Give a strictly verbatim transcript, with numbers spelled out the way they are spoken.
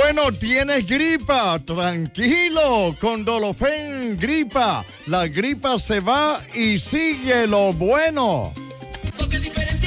Bueno, tienes gripa, tranquilo, con Dolofen Gripa. La gripa se va y sigue lo bueno. Porque diferente.